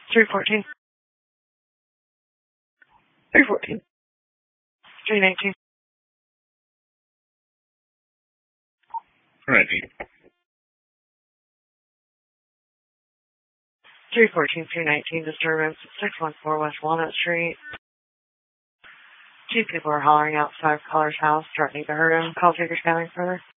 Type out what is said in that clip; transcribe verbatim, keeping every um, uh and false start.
three fourteen. three fourteen. three nineteen. Ready. three fourteen, three nineteen, disturbance, six one four West Walnut Street. Two people are hollering outside of Collar's house, threatening to hurt him. Call taker scanning further.